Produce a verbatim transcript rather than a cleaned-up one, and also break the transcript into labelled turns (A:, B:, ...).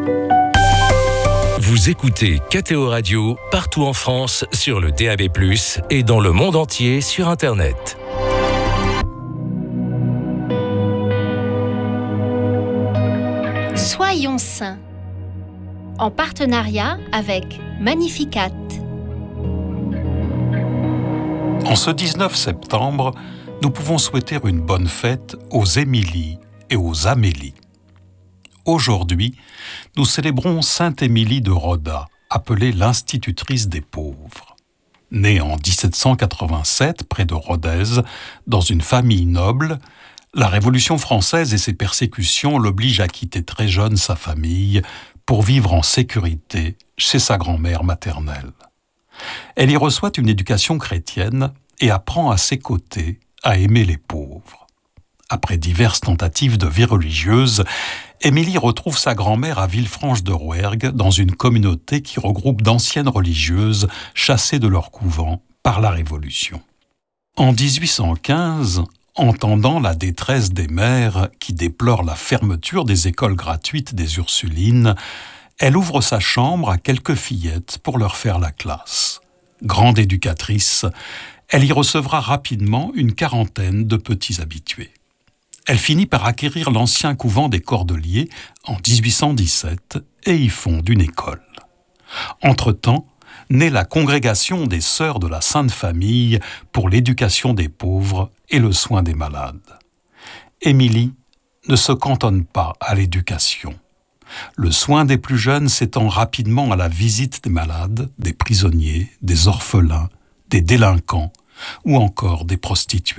A: Vous écoutez K T O Radio partout en France sur le D A B plus, et dans le monde entier sur Internet.
B: Soyons saints, en partenariat avec Magnificat.
C: En ce dix-neuf septembre, nous pouvons souhaiter une bonne fête aux Émilie et aux Amélie. Aujourd'hui, nous célébrons Sainte Émilie de Roda, appelée l'institutrice des pauvres. Née en dix-sept cent quatre-vingt-sept, près de Rodez, dans une famille noble, la Révolution française et ses persécutions l'obligent à quitter très jeune sa famille pour vivre en sécurité chez sa grand-mère maternelle. Elle y reçoit une éducation chrétienne et apprend à ses côtés à aimer les pauvres. Après diverses tentatives de vie religieuse, Émilie retrouve sa grand-mère à Villefranche-de-Rouergue dans une communauté qui regroupe d'anciennes religieuses chassées de leur couvent par la Révolution. En dix-huit cent quinze, entendant la détresse des mères qui déplorent la fermeture des écoles gratuites des Ursulines, elle ouvre sa chambre à quelques fillettes pour leur faire la classe. Grande éducatrice, elle y recevra rapidement une quarantaine de petits habitués. Elle finit par acquérir l'ancien couvent des Cordeliers en dix-huit cent dix-sept et y fonde une école. Entre-temps, naît la congrégation des Sœurs de la Sainte Famille pour l'éducation des pauvres et le soin des malades. Émilie ne se cantonne pas à l'éducation. Le soin des plus jeunes s'étend rapidement à la visite des malades, des prisonniers, des orphelins, des délinquants ou encore des prostituées.